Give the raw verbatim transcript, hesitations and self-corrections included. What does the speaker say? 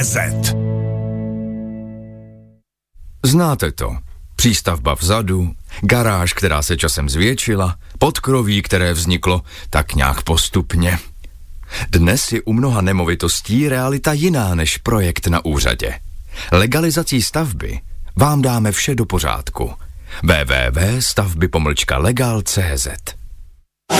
Z. Znáte to. Přístavba vzadu, garáž, která se časem zvětšila, podkroví, které vzniklo tak nějak postupně. Dnes je u mnoha nemovitostí realita jiná než projekt na úřadě. Legalizací stavby vám dáme vše do pořádku. w w w tečka stavby pomlčka legal tečka c z